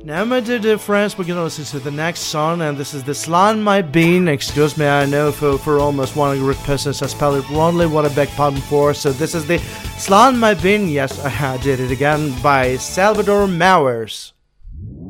Now, my dear friends, we're gonna listen to the next song, and this is the Slan My Bean. Excuse me, I know for almost 100 persons I spelled it wrongly, what I beg pardon for. So this is the Slan My Bean, yes, I did it again, by Salvador Mowers.